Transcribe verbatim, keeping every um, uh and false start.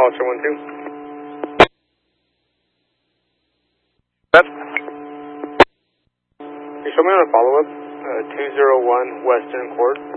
Foster one two. Beth? Can you show me on a follow-up? Uh, two zero one Western Court.